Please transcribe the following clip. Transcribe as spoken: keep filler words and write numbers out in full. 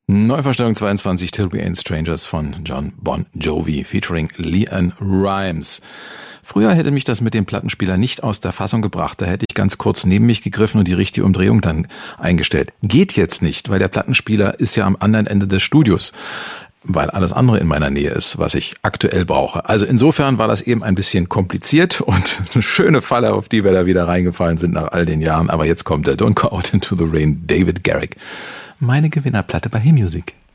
Neuverstellung zweiundzwanzig, Till We Ain't Strangers von John Bon Jovi featuring LeAnn Rimes. Früher hätte mich das mit dem Plattenspieler nicht aus der Fassung gebracht. Da hätte ich ganz kurz neben mich gegriffen und die richtige Umdrehung dann eingestellt. Geht jetzt nicht, weil der Plattenspieler ist ja am anderen Ende des Studios, weil alles andere in meiner Nähe ist, was ich aktuell brauche. Also insofern war das eben ein bisschen kompliziert und eine schöne Falle, auf die wir da wieder reingefallen sind nach all den Jahren. Aber jetzt kommt der Don't Go Out Into the Rain, David Garrick. Meine Gewinnerplatte bei He Music.